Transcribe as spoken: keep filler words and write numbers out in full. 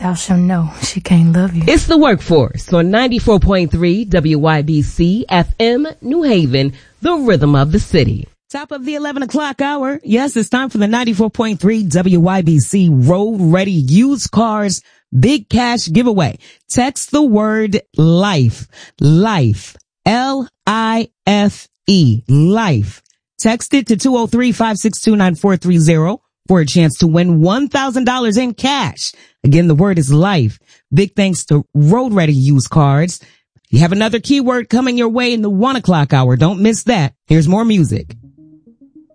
thou shalt know she can't love you. It's the Workforce on ninety-four point three W Y B C F M, New Haven, the rhythm of the city. Top of the eleven o'clock hour. Yes, it's time for the ninety-four point three W Y B C Road Ready Used Cars Big Cash Giveaway. Text the word LIFE. LIFE. L I F E. LIFE. Text it to two oh three, five six two, nine four three oh for a chance to win one thousand dollars in cash. Again, the word is LIFE. Big thanks to Road Ready Used Cars. You have another keyword coming your way in the one o'clock hour. Don't miss that. Here's more music.